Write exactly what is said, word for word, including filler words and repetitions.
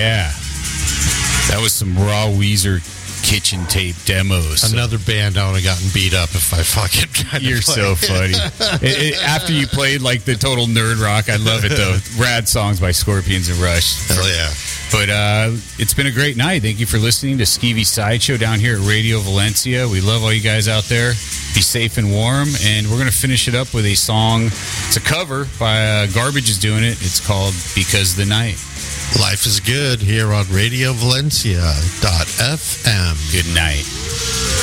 yeah. That was some raw Weezer kitchen tape demos. So. Another band I would have gotten beat up if I fucking tried to You're play. so funny. it, it, after you played like the total nerd rock, I love it though. Rad songs by Scorpions and Rush. Hell yeah. But uh, it's been a great night. Thank you for listening to Skeevy Sideshow down here at Radio Valencia. We love all you guys out there. Be safe and warm. And we're going to finish it up with a song. It's a cover by uh, Garbage is doing it. It's called Because the Night. Life is good here on Radio Valencia dot F M. Good night.